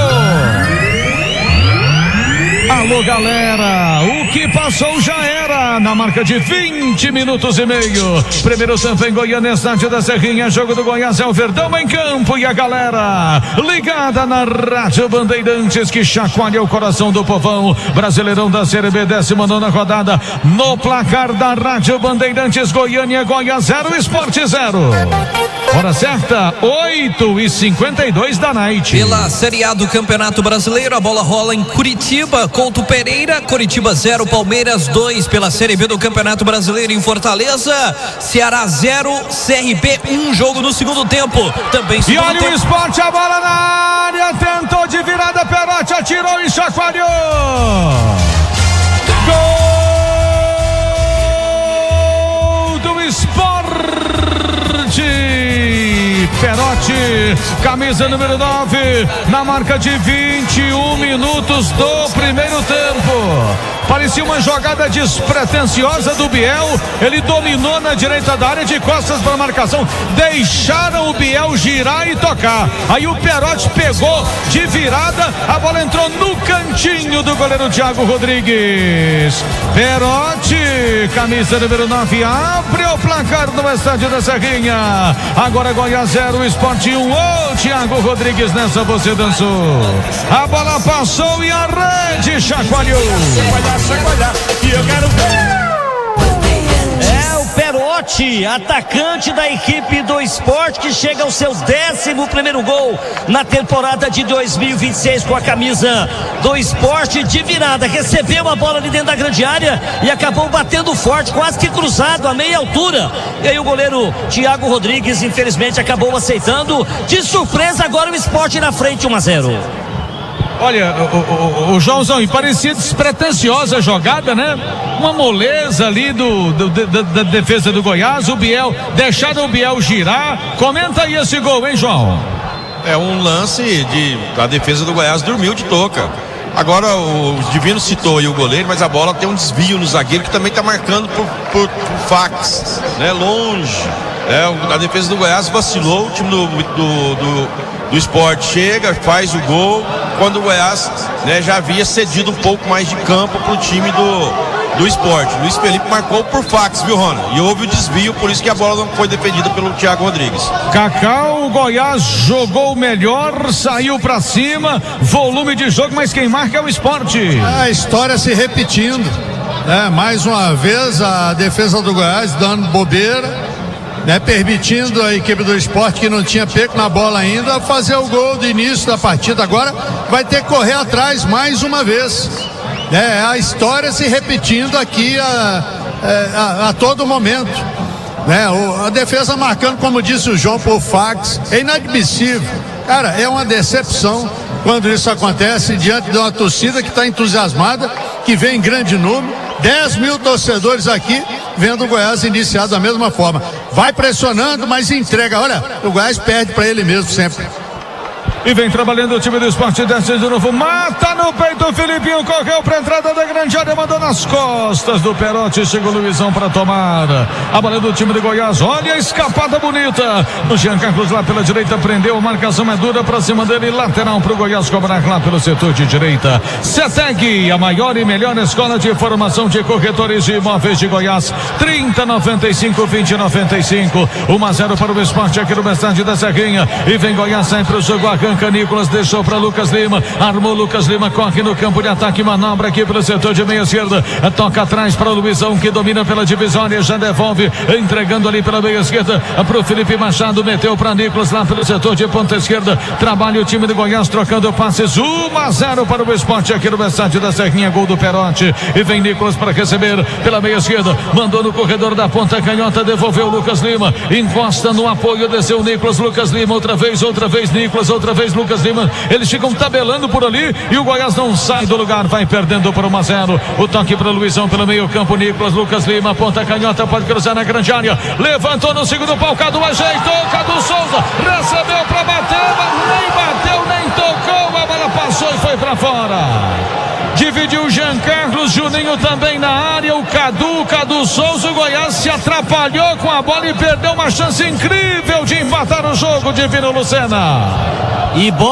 Alô, galera, o que passou já era, na marca de vinte minutos e meio. Primeiro tempo em Goiânia, estádio da Serrinha, jogo do Goiás, é o Verdão em campo, e a galera ligada na Rádio Bandeirantes, que chacoalha o coração do povão. Brasileirão da Série B, décima nona rodada, no placar da Rádio Bandeirantes. Goiânia, Goiás zero, Sport zero. Hora certa, oito e cinquenta e dois da noite. Pela Série A do Campeonato Brasileiro, a bola rola em Curitiba. Couto Pereira, Curitiba zero, Palmeiras dois. Pela Série B do Campeonato Brasileiro em Fortaleza, Ceará zero, C R B um. Jogo no segundo tempo. Também segundo E olha tempo. O Sport, a bola na área, tentou de virada, Perotti atirou e chacoalhou. Gol do Sport. Perotti, camisa número nove, na marca de vinte e um minutos do primeiro tempo. Parecia uma jogada despretensiosa do Biel, ele dominou na direita da área, de costas para a marcação, deixaram o Biel girar e tocar. Aí o Perotti pegou de virada, a bola entrou no cantinho do goleiro Thiago Rodrigues. Perotti, camisa número nove, abre o placar no estádio da Serrinha. Agora Goiás zero, Sport um. Ô, Thiago Rodrigues, nessa você dançou. A bola passou e a rede chacoalhou. Chacoalhar, chacoalhar, e eu quero ver. É o Perotti, atacante da equipe do Sport, que chega ao seu décimo primeiro gol na temporada de dois mil e vinte e seis com a camisa do Sport, de virada. Recebeu a bola ali dentro da grande área e acabou batendo forte, quase que cruzado a meia altura. E aí o goleiro Thiago Rodrigues, infelizmente, acabou aceitando. De surpresa, agora o Sport na frente, um a zero. Olha, o, o, o Joãozão, e parecia despretensiosa a jogada, né? Uma moleza ali do, do, do, da defesa do Goiás. O Biel, deixaram o Biel girar. Comenta aí esse gol, hein, João? É um lance de a defesa do Goiás dormiu de toca. Agora o Divino citou aí o goleiro, mas a bola tem um desvio no zagueiro, que também está marcando por, por, por fax, né? Longe. É, a defesa do Goiás vacilou, o time do, do, do, do Sport chega, faz o gol, quando o Goiás, né, já havia cedido um pouco mais de campo para o time do, do Sport. Luiz Felipe marcou por fax, viu, Rona? E houve o desvio, por isso que a bola não foi defendida pelo Thiago Rodrigues. Cacau, o Goiás jogou melhor, saiu para cima, volume de jogo, mas quem marca é o Sport. A história se repetindo, né? Mais uma vez a defesa do Goiás dando bobeira, né, permitindo a equipe do Sport, que não tinha pego na bola ainda, fazer o gol do início da partida. Agora vai ter que correr atrás mais uma vez. É a história se repetindo aqui a, a, a todo momento. né? O, a defesa marcando, como disse o João, por fax, é inadmissível. Cara, é uma decepção quando isso acontece diante de uma torcida que está entusiasmada, que vem em grande número, dez mil torcedores aqui vendo o Goiás iniciado da mesma forma. Vai pressionando, mas entrega. Olha, o Goiás perde para ele mesmo sempre. E vem trabalhando o time do Esporte, desce de novo, mata no peito o Filipinho, correu pra entrada da grande área, mandou nas costas do Perotti, chega o Luizão pra tomar a bola do time do Goiás, olha a escapada bonita, o Jean Carlos lá pela direita, prendeu, a marcação é dura pra cima dele, lateral pro Goiás cobrar lá pelo setor de direita. CETEC, a maior e melhor escola de formação de corretores de imóveis de Goiás, trinta, noventa e cinco, vinte, noventa e cinco, um a zero para o Esporte aqui no estádio da Serrinha, e vem Goiás, sai pro jogo, arranca Nicolas, deixou para Lucas Lima, armou Lucas Lima, corre no campo de ataque, manobra aqui pelo setor de meia esquerda, toca atrás para o Luizão, que domina pela divisória, já devolve, entregando ali pela meia esquerda para o Felipe Machado, meteu para Nicolas lá pelo setor de ponta esquerda, trabalha o time do Goiás trocando passes, um a zero para o Esporte aqui no estádio da Serrinha, gol do Perotti, e vem Nicolas para receber pela meia esquerda, mandou no corredor da ponta canhota, devolveu Lucas Lima, encosta no apoio, desceu o Nicolas, Lucas Lima, outra vez, outra vez Nicolas, outra vez Lucas Lima, eles ficam tabelando por ali e o Goiás não sai do lugar, vai perdendo por um a zero, o toque para o Luizão pelo meio campo, Nicolas, Lucas Lima, ponta canhota, pode cruzar na grande área, levantou no segundo pau, Cadu ajeitou, Cadu Souza, recebeu para bater, mas nem bateu, nem tocou, a bola passou e foi para fora. Dividiu o Jean Carlos, Juninho também na área, o Cadu, Cadu Souza, o Goiás se atrapalhou com a bola e perdeu uma chance incrível de empatar o jogo, Divino Lucena. E